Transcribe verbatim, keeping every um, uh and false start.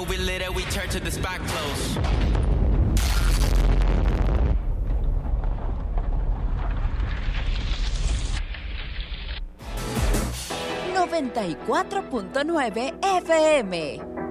know we lit it, we turn to the spot close. noventa y cuatro punto nueve F M.